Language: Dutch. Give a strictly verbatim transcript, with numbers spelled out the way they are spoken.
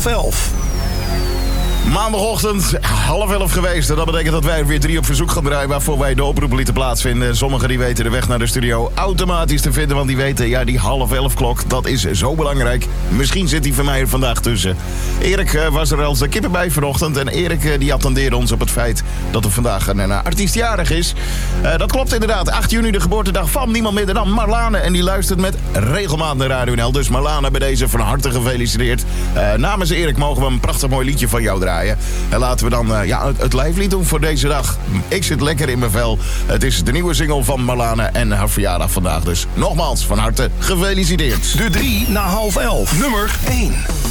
half elf. Maandagochtend, half elf geweest. En dat betekent dat wij er weer drie op verzoek gaan draaien... waarvoor wij de oproep lieten plaatsvinden. Sommigen die weten de weg naar de studio automatisch te vinden... want die weten, ja, die half elf klok, dat is zo belangrijk. Misschien zit die van mij er vandaag tussen. Erik uh, was er als de kippen bij vanochtend... en Erik uh, die attendeerde ons op het feit dat er vandaag een, een artiest jarig is. Uh, dat klopt inderdaad. acht juni, de geboortedag van niemand minder dan Marlane. En die luistert met regelmaat naar Radio N L. Dus Marlane, bij deze van harte gefeliciteerd. Uh, namens Erik mogen we een prachtig mooi liedje van jou draaien. En laten we dan uh, ja, het, het lijflied doen voor deze dag. Ik zit lekker in mijn vel. Het is de nieuwe single van Marlane en haar verjaardag vandaag. Dus nogmaals, van harte gefeliciteerd. De drie na half elf. Nummer één.